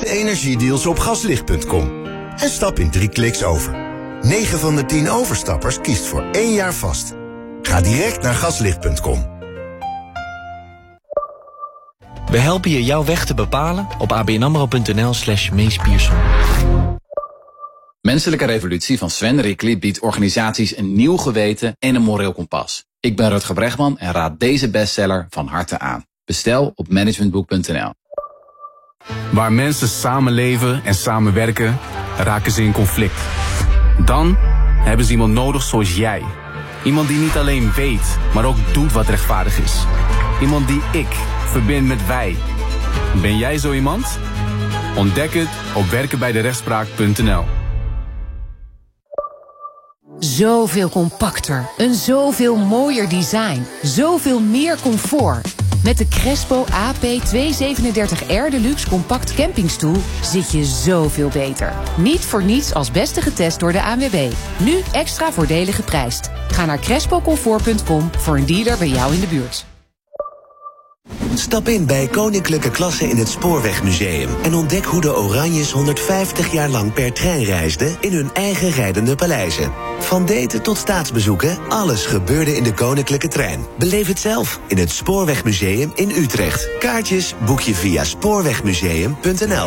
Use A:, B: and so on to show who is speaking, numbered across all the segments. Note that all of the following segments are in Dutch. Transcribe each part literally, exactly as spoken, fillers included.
A: energiedeals op gaslicht punt com. En stap in drie kliks over. negen van de tien overstappers kiest voor één jaar vast. Ga direct naar gaslicht punt com.
B: We helpen je jouw weg te bepalen op abnamro.nl slash Mees Pierson.
C: Menselijke Revolutie van Sven Rickli biedt organisaties een nieuw geweten en een moreel kompas. Ik ben Rutger Bregman en raad deze bestseller van harte aan. Bestel op managementboek punt n l.
D: Waar mensen samenleven en samenwerken, raken ze in conflict. Dan hebben ze iemand nodig zoals jij. Iemand die niet alleen weet, maar ook doet wat rechtvaardig is. Iemand die ik verbind met wij. Ben jij zo iemand? Ontdek het op werken bij de rechtspraak punt n l.
E: Zoveel compacter, een zoveel mooier design, zoveel meer comfort. Met de Crespo A P tweehonderdzevenendertig R Deluxe Compact Campingstoel zit je zoveel beter. Niet voor niets als beste getest door de A N W B. Nu extra voordelig geprijsd. Ga naar crespo comfort punt com voor een dealer bij jou in de buurt.
F: Stap in bij Koninklijke Klasse in het Spoorwegmuseum en ontdek hoe de Oranjes honderdvijftig jaar lang per trein reisden in hun eigen rijdende paleizen. Van daten tot staatsbezoeken, alles gebeurde in de Koninklijke Trein. Beleef het zelf in het Spoorwegmuseum in Utrecht. Kaartjes boek je via spoorwegmuseum punt n l.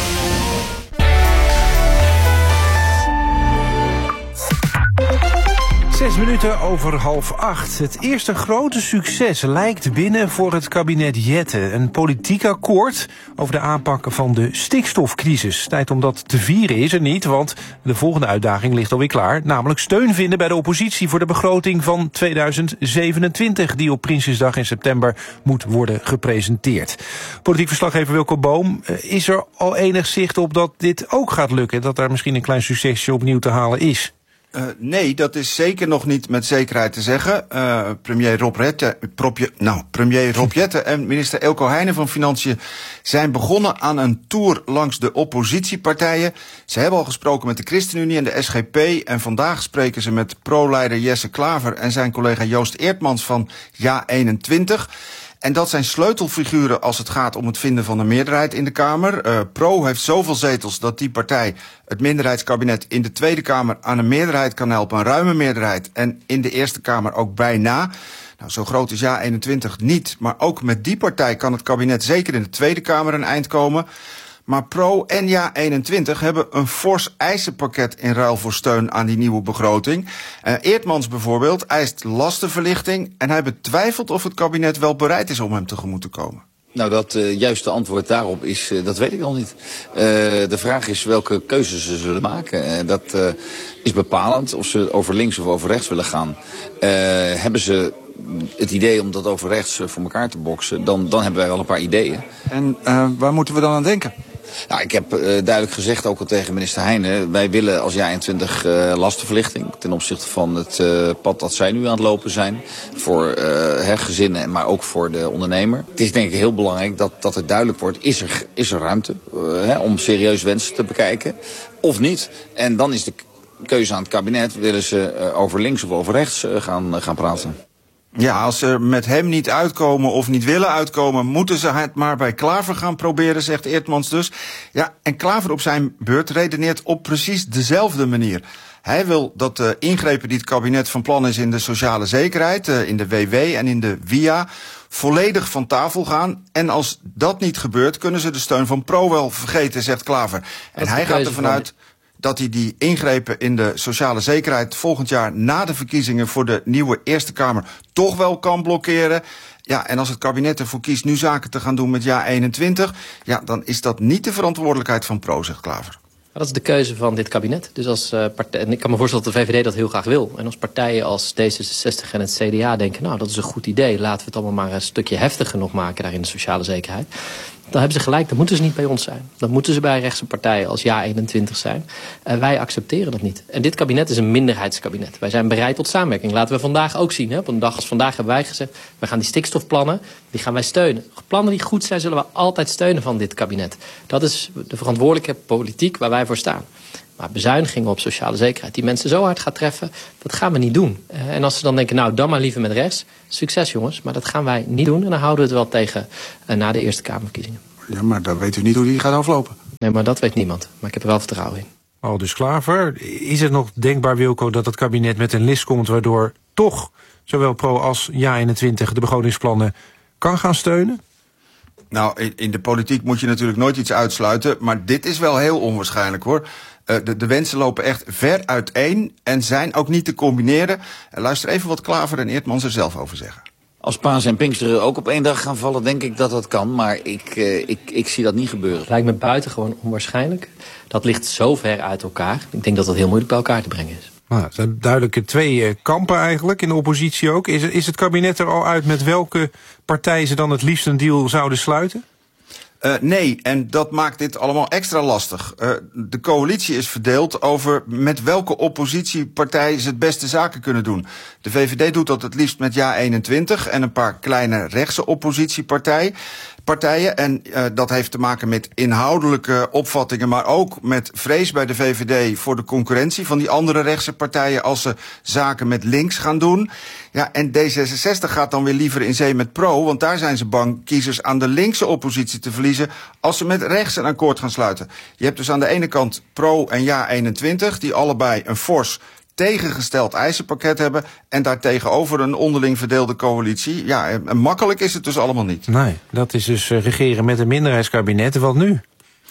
G: Zes minuten over half acht. Het eerste grote succes lijkt binnen voor het kabinet Jette. Een politiek akkoord over de aanpak van de stikstofcrisis. Tijd om dat te vieren is er niet, want de volgende uitdaging ligt alweer klaar. Namelijk steun vinden bij de oppositie voor de begroting van tweeduizend zevenentwintig... die op Prinsjesdag in september moet worden gepresenteerd. Politiek verslaggever Wilco Boom, is er al enig zicht op dat dit ook gaat lukken? Dat daar misschien een klein succesje opnieuw te halen is?
H: Uh, nee, dat is zeker nog niet met zekerheid te zeggen. Uh, premier Rob Jette, propje, nou, premier Rob Jette en minister Eelco Heijnen van Financiën zijn begonnen aan een tour langs de oppositiepartijen. Ze hebben al gesproken met de ChristenUnie en de S G P en vandaag spreken ze met pro-leider Jesse Klaver en zijn collega Joost Eertmans van Ja eenentwintig. En dat zijn sleutelfiguren als het gaat om het vinden van een meerderheid in de Kamer. Uh, Pro heeft zoveel zetels dat die partij het minderheidskabinet in de Tweede Kamer aan een meerderheid kan helpen, een ruime meerderheid. En in de Eerste Kamer ook bijna. Nou, zo groot is Ja eenentwintig niet, maar ook met die partij kan het kabinet zeker in de Tweede Kamer een eind komen. Maar Pro en Ja eenentwintig hebben een fors eisenpakket in ruil voor steun aan die nieuwe begroting. Uh, Eertmans bijvoorbeeld eist lastenverlichting en hij betwijfelt of het kabinet wel bereid is om hem tegemoet te komen.
I: Nou, dat uh, juiste antwoord daarop is, uh, dat weet ik nog niet. Uh, de vraag is welke keuzes ze zullen maken. Uh, dat uh, is bepalend of ze over links of over rechts willen gaan. Uh, hebben ze het idee om dat over rechts voor elkaar te boksen, dan, dan hebben wij wel een paar ideeën.
H: En uh, waar moeten we dan aan denken?
I: Nou, ik heb uh, duidelijk gezegd, ook al tegen minister Heijnen, wij willen als Ja eenentwintig uh, lastenverlichting ten opzichte van het uh, pad dat zij nu aan het lopen zijn. Voor uh, gezinnen, maar ook voor de ondernemer. Het is denk ik heel belangrijk dat, dat het duidelijk wordt, is er, is er ruimte uh, hè, om serieus wensen te bekijken of niet. En dan is de keuze aan het kabinet, willen ze uh, over links of over rechts uh, gaan, uh, gaan praten.
H: Ja, als ze met hem niet uitkomen of niet willen uitkomen, moeten ze het maar bij Klaver gaan proberen, zegt Eertmans dus. Ja, en Klaver op zijn beurt redeneert op precies dezelfde manier. Hij wil dat de ingrepen die het kabinet van plan is in de sociale zekerheid, in de W W en in de W I A, volledig van tafel gaan. En als dat niet gebeurt, kunnen ze de steun van Pro wel vergeten, zegt Klaver. En hij gaat ervan uit dat hij die ingrepen in de sociale zekerheid volgend jaar na de verkiezingen voor de nieuwe Eerste Kamer toch wel kan blokkeren. Ja, en als het kabinet ervoor kiest nu zaken te gaan doen met Ja eenentwintig, ja, dan is dat niet de verantwoordelijkheid van Pro, zegt Klaver.
J: Dat is de keuze van dit kabinet. Dus als uh, partij, en ik kan me voorstellen dat de V V D dat heel graag wil. En als partijen als D zesenzestig en het C D A denken, nou, dat is een goed idee, laten we het allemaal maar een stukje heftiger nog maken daar in de sociale zekerheid. Dan hebben ze gelijk, dan moeten ze niet bij ons zijn. Dan moeten ze bij rechtse partijen als Ja eenentwintig zijn. En wij accepteren dat niet. En dit kabinet is een minderheidskabinet. Wij zijn bereid tot samenwerking. Laten we vandaag ook zien. Hè. Op een dag als vandaag hebben wij gezegd, we gaan die stikstofplannen, die gaan wij steunen. Plannen die goed zijn, zullen we altijd steunen van dit kabinet. Dat is de verantwoordelijke politiek waar wij voor staan. Maar bezuinigingen op sociale zekerheid die mensen zo hard gaat treffen, dat gaan we niet doen. En als ze dan denken, nou dan maar liever met rechts. Succes jongens, maar dat gaan wij niet doen. En dan houden we het wel tegen uh, na de Eerste Kamerverkiezingen.
H: Ja, maar dan weet u niet hoe die gaat aflopen.
J: Nee, maar dat weet niemand. Maar ik heb er wel vertrouwen in.
G: Aldus Klaver, is het nog denkbaar, Wilco, dat het kabinet met een list komt waardoor toch zowel Pro als Ja eenentwintig de begrotingsplannen kan gaan steunen?
H: Nou, in de politiek moet je natuurlijk nooit iets uitsluiten, maar dit is wel heel onwaarschijnlijk, hoor. Uh, de, de wensen lopen echt ver uiteen en zijn ook niet te combineren. En luister even wat Klaver en Eertmans er zelf over zeggen.
I: Als Paas en Pinksteren ook op één dag gaan vallen, denk ik dat dat kan. Maar ik, uh, ik, ik zie dat niet gebeuren.
J: Het lijkt me buitengewoon onwaarschijnlijk. Dat ligt zo ver uit elkaar. Ik denk dat dat heel moeilijk bij elkaar te brengen is.
G: Nou, het zijn duidelijke twee kampen eigenlijk, in de oppositie ook. Is, is het kabinet er al uit met welke partij ze dan het liefst een deal zouden sluiten?
H: Uh, nee, en dat maakt dit allemaal extra lastig. Uh, de coalitie is verdeeld over met welke oppositiepartij ze het beste zaken kunnen doen. De V V D doet dat het liefst met Ja eenentwintig en een paar kleine rechtse oppositiepartijen. Partijen. En uh, dat heeft te maken met inhoudelijke opvattingen, maar ook met vrees bij de V V D voor de concurrentie van die andere rechtse partijen als ze zaken met links gaan doen. Ja, en D zesenzestig gaat dan weer liever in zee met Pro, want daar zijn ze bang kiezers aan de linkse oppositie te verliezen als ze met rechts een akkoord gaan sluiten. Je hebt dus aan de ene kant Pro en Ja eenentwintig, die allebei een fors tegengesteld eisenpakket hebben en daartegenover een onderling verdeelde coalitie. Ja, en makkelijk is het dus allemaal niet.
G: Nee, dat is dus uh, regeren met een minderheidskabinet. Wat nu?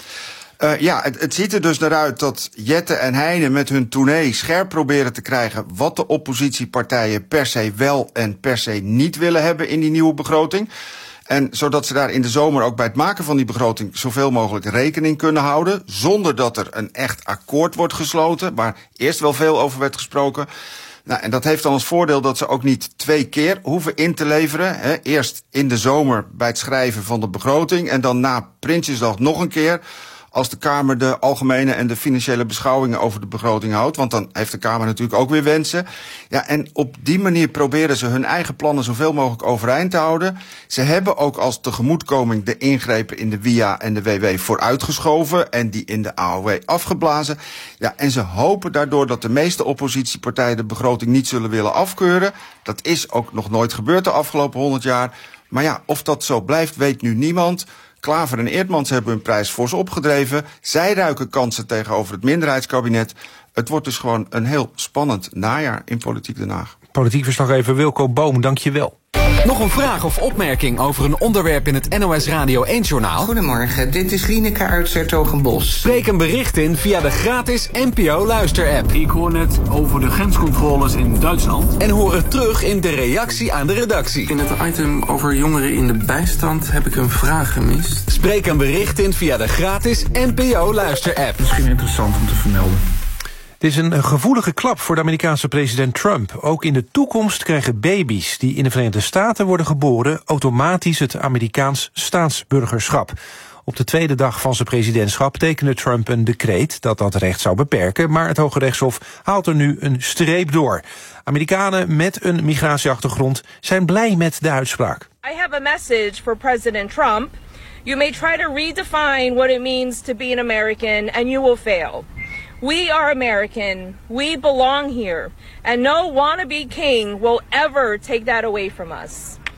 H: Uh, ja, het, het ziet er dus naar uit dat Jette en Heine met hun tournee scherp proberen te krijgen wat de oppositiepartijen per se wel en per se niet willen hebben in die nieuwe begroting. En zodat ze daar in de zomer ook bij het maken van die begroting zoveel mogelijk rekening kunnen houden, zonder dat er een echt akkoord wordt gesloten, waar eerst wel veel over werd gesproken. Nou, en dat heeft dan als voordeel dat ze ook niet twee keer hoeven in te leveren. Hè. Eerst in de zomer bij het schrijven van de begroting en dan na Prinsjesdag nog een keer, als de Kamer de algemene en de financiële beschouwingen over de begroting houdt. Want dan heeft de Kamer natuurlijk ook weer wensen. Ja, en op die manier proberen ze hun eigen plannen zoveel mogelijk overeind te houden. Ze hebben ook als tegemoetkoming de ingrepen in de W I A en de W W vooruitgeschoven en die in de A O W afgeblazen. Ja, en ze hopen daardoor dat de meeste oppositiepartijen de begroting niet zullen willen afkeuren. Dat is ook nog nooit gebeurd de afgelopen honderd jaar. Maar ja, of dat zo blijft, weet nu niemand. Klaver en Eertmans hebben hun prijs fors opgedreven. Zij ruiken kansen tegenover het minderheidskabinet. Het wordt dus gewoon een heel spannend najaar in Politiek Den Haag.
G: Politiek verslaggever Wilco Boom, dank je wel.
K: Nog een vraag of opmerking over een onderwerp in het N O S Radio één-journaal?
L: Goedemorgen, dit is Lieneke uit 's-Hertogenbosch.
K: Spreek een bericht in via de gratis N P O-luister-app.
M: Ik hoor net over de grenscontroles in Duitsland.
K: En hoor het terug in de reactie aan de redactie.
L: In het item over jongeren in de bijstand heb ik een vraag gemist.
K: Spreek een bericht in via de gratis N P O-luister-app.
L: Misschien interessant om te vermelden.
G: Het is een gevoelige klap voor de Amerikaanse president Trump. Ook in de toekomst krijgen baby's die in de Verenigde Staten worden geboren automatisch het Amerikaans staatsburgerschap. Op de tweede dag van zijn presidentschap tekende Trump een decreet dat dat recht zou beperken, maar het Hoge Rechtshof haalt er nu een streep door. Amerikanen met een migratieachtergrond zijn blij met de uitspraak.
N: I have a message for President Trump. You may try to redefine what it means to be an American and you will fail. We are American. We belong here. And no wannabe king will ever take that away from us.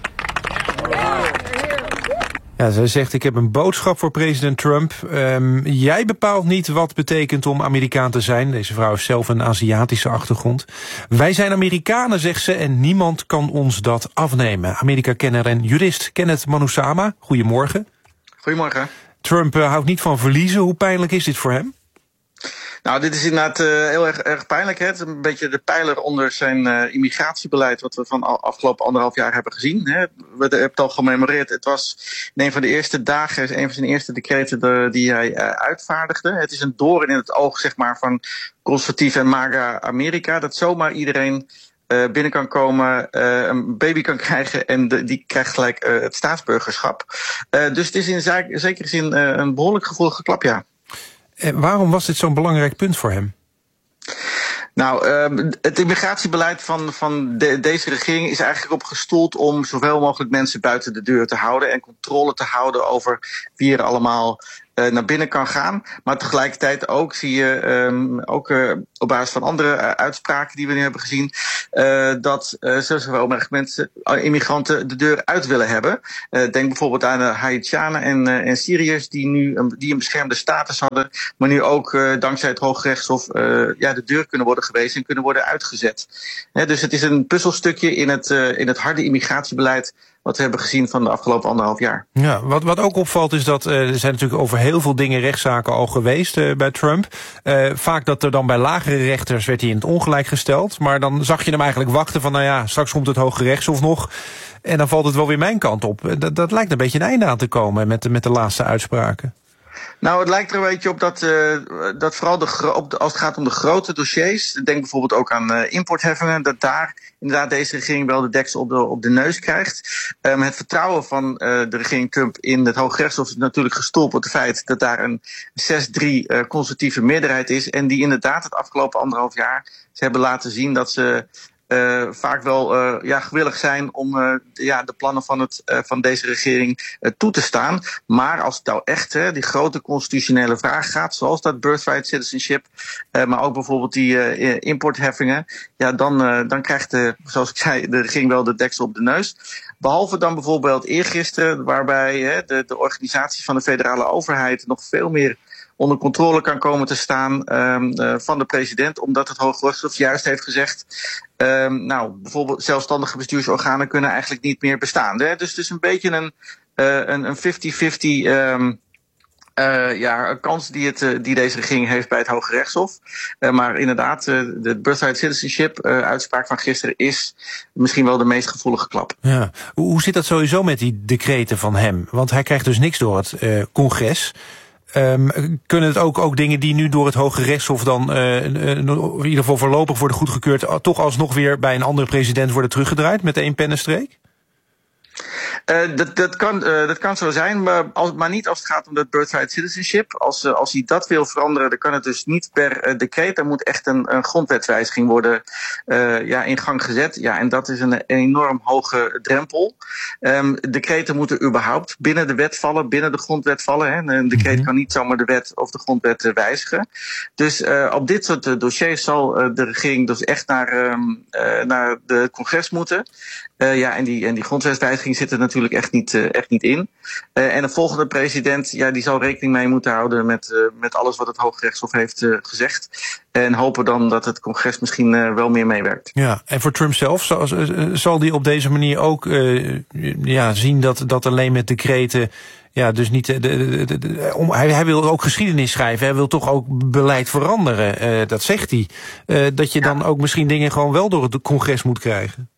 G: Ja, zij zegt, ik heb een boodschap voor president Trump. Um, jij bepaalt niet wat betekent om Amerikaan te zijn. Deze vrouw heeft zelf een Aziatische achtergrond. Wij zijn Amerikanen, zegt ze, en niemand kan ons dat afnemen. Amerika-kenner en jurist Kenneth Manusama, goedemorgen.
O: Goedemorgen.
G: Trump uh, houdt niet van verliezen. Hoe pijnlijk is dit voor hem?
O: Nou, dit is inderdaad uh, heel erg, erg pijnlijk. Hè? Het is een beetje de pijler onder zijn uh, immigratierbeleid, wat we van de afgelopen anderhalf jaar hebben gezien. Hè? We hebben het al gememoreerd. Het was in een van de eerste dagen, een van zijn eerste decreten de, die hij uh, uitvaardigde. Het is een doorn in het oog, zeg maar, van conservatief en MAGA Amerika, dat zomaar iedereen uh, binnen kan komen, uh, een baby kan krijgen en de, die krijgt gelijk uh, het staatsburgerschap. Uh, dus het is in zaak, zekere zin uh, een behoorlijk gevoelige klap, ja.
G: En waarom was dit zo'n belangrijk punt voor hem?
O: Nou, uh, het immigratiebeleid van, van de, deze regering is eigenlijk op gestoeld om zoveel mogelijk mensen buiten de deur te houden en controle te houden over wie er allemaal uh, naar binnen kan gaan. Maar tegelijkertijd ook zie je um, ook uh, op basis van andere uh, uitspraken die we nu hebben gezien, uh, dat uh, zowel mensen, uh, immigranten de deur uit willen hebben. Uh, denk bijvoorbeeld aan de Haitianen en, uh, en Syriërs die nu um, die een beschermde status hadden, maar nu ook uh, dankzij het Hooggerechtshof uh, ja, de deur kunnen worden gewezen en kunnen worden uitgezet. He, dus het is een puzzelstukje in het, uh, in het harde immigratiebeleid wat we hebben gezien van de afgelopen anderhalf jaar.
G: Ja, wat, wat ook opvalt is dat uh, er zijn natuurlijk over heel veel dingen rechtszaken al geweest uh, bij Trump. Uh, vaak dat er dan bij lagere rechters werd hij in het ongelijk gesteld. Maar dan zag je hem eigenlijk wachten van, nou ja, straks komt het Hoge Rechtshof nog. En dan valt het wel weer mijn kant op. Dat, dat lijkt een beetje een einde aan te komen met, de, met de laatste uitspraken.
O: Nou, het lijkt er een beetje op dat, uh, dat vooral de, op de, als het gaat om de grote dossiers, denk bijvoorbeeld ook aan uh, importheffingen, dat daar inderdaad deze regering wel de deksel op de, op de neus krijgt. Um, het vertrouwen van uh, de regering Trump in het Hooggerechtshof is natuurlijk gestoeld op het feit dat daar een zes drie uh, conservatieve meerderheid is en die inderdaad het afgelopen anderhalf jaar ze hebben laten zien dat ze Uh, vaak wel uh, ja, gewillig zijn om uh, de, ja, de plannen van, het, uh, van deze regering uh, toe te staan. Maar als het nou echt hè, die grote constitutionele vraag gaat, zoals dat birthright citizenship, uh, maar ook bijvoorbeeld die uh, importheffingen, ja, dan, uh, dan krijgt de, zoals ik zei, de regering wel de deksel op de neus. Behalve dan bijvoorbeeld eergisteren, waarbij hè, de, de organisatie van de federale overheid nog veel meer onder controle kan komen te staan um, uh, van de president, omdat het Hooggerechtshof juist heeft gezegd, um, nou, bijvoorbeeld zelfstandige bestuursorganen kunnen eigenlijk niet meer bestaan. Hè? Dus het is een beetje een uh, een vijftig vijftig um, uh, ja, kans die, het, uh, die deze regering heeft bij het Hooggerechtshof. Uh, maar inderdaad, uh, de birthright citizenship uh, uitspraak van gisteren is misschien wel de meest gevoelige klap.
G: Ja. Hoe zit dat sowieso met die decreten van hem? Want hij krijgt dus niks door het uh, congres. Um, kunnen het ook, ook dingen die nu door het Hoge Rechtshof dan uh, in ieder geval voorlopig worden goedgekeurd, toch alsnog weer bij een andere president worden teruggedraaid met één pennenstreek?
O: Uh, dat, dat, kan, uh, dat kan zo zijn, maar, als, maar niet als het gaat om dat birthright citizenship. Als, uh, als hij dat wil veranderen, dan kan het dus niet per uh, decreet. Er moet echt een, een grondwetswijziging worden uh, ja, in gang gezet. Ja, en dat is een, een enorm hoge drempel. Um, decreten moeten überhaupt binnen de wet vallen, binnen de grondwet vallen. Hè. Een decreet mm-hmm. kan niet zomaar de wet of de grondwet uh, wijzigen. Dus uh, op dit soort uh, dossiers zal uh, de regering dus echt naar, um, uh, naar de congres moeten. Uh, ja, en die, en die grondwetswijziging zit er natuurlijk echt niet, uh, echt niet in. Uh, en de volgende president, ja, die zal rekening mee moeten houden met, uh, met alles wat het Hooggerechtshof heeft uh, gezegd. En hopen dan dat het congres misschien uh, wel meer meewerkt.
G: Ja, en voor Trump zelf, zal, zal die op deze manier ook uh, ja, zien dat, dat alleen met decreten, ja, dus niet de, de, de, de, om, hij, hij wil ook geschiedenis schrijven. Hij wil toch ook beleid veranderen. Uh, dat zegt hij. Uh, dat je ja. dan ook misschien dingen gewoon wel door het congres moet krijgen.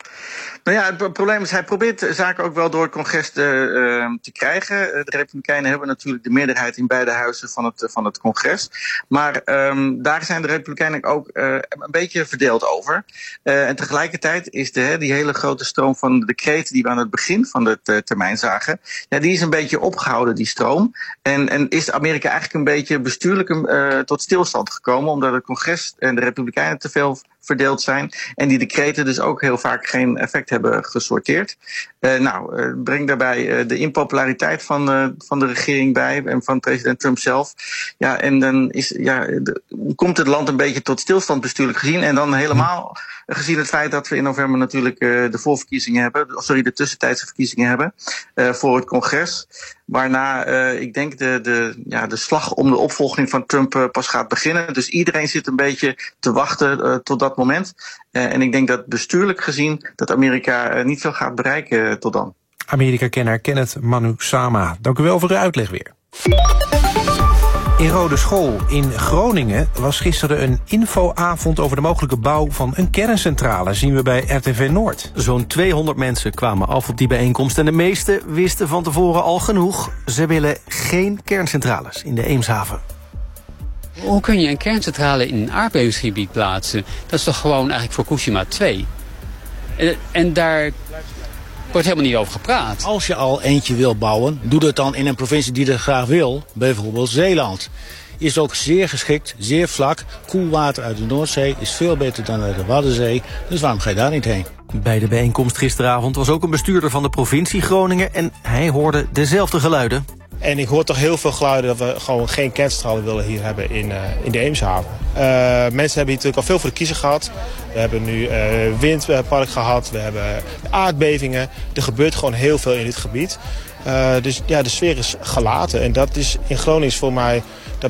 O: Nou ja, het probleem is, hij probeert zaken ook wel door het congres te, uh, te krijgen. De Republikeinen hebben natuurlijk de meerderheid in beide huizen van het, van het congres. Maar um, daar zijn de Republikeinen ook uh, een beetje verdeeld over. Uh, en tegelijkertijd is de, die hele grote stroom van de decreten die we aan het begin van de uh, termijn zagen, ja, die is een beetje opgehouden, die stroom. En, en is Amerika eigenlijk een beetje bestuurlijk uh, tot stilstand gekomen, omdat het congres en de Republikeinen te veel verdeeld zijn en die decreten dus ook heel vaak geen effect hebben gesorteerd. Uh, nou, uh, breng daarbij uh, de impopulariteit van, uh, van de regering bij en van president Trump zelf. Ja, en dan is, ja, de, komt het land een beetje tot stilstand bestuurlijk gezien en dan helemaal gezien het feit dat we in november natuurlijk uh, de voorverkiezingen hebben, sorry, de tussentijdse verkiezingen hebben uh, voor het congres. Waarna uh, ik denk de, de, ja, de slag om de opvolging van Trump uh, pas gaat beginnen. Dus iedereen zit een beetje te wachten uh, tot dat moment. Uh, en ik denk dat bestuurlijk gezien dat Amerika uh, niet veel gaat bereiken uh, tot dan.
G: Amerika-kenner Kenneth Manusama, dank u wel voor uw uitleg weer. In Rode School in Groningen was gisteren een infoavond over de mogelijke bouw van een kerncentrale, zien we bij R T V Noord.
P: Zo'n tweehonderd mensen kwamen af op die bijeenkomst en de meesten wisten van tevoren al genoeg. Ze willen geen kerncentrales in de Eemshaven.
Q: Hoe kun je een kerncentrale in een aardbevingsgebied plaatsen? Dat is toch gewoon eigenlijk Fukushima twee. En, en daar wordt helemaal niet over gepraat.
R: Als je al eentje wil bouwen, doe dat dan in een provincie die dat graag wil. Bijvoorbeeld Zeeland. is ook zeer geschikt, zeer vlak. Koelwater uit de Noordzee is veel beter dan uit de Waddenzee. Dus waarom ga je daar niet heen?
P: Bij de bijeenkomst gisteravond was ook een bestuurder van de provincie Groningen en hij hoorde dezelfde geluiden.
S: En ik hoor toch heel veel geluiden dat we gewoon geen kerncentrale willen hier hebben in, uh, in de Eemshaven. Uh, mensen hebben hier natuurlijk al veel voor de kiezer gehad. We hebben nu uh, windpark gehad, we hebben aardbevingen. Er gebeurt gewoon heel veel in dit gebied. Uh, dus ja, de sfeer is gelaten en dat is in Groningen voor mij...